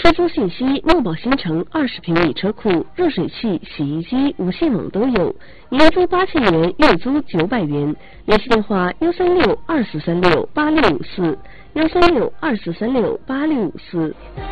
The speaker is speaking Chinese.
车租信息：茂宝新城20平米车库，热水器、洗衣机、无线网都有，年租8000元，月租900元。联系电话：13624368654，13624368654。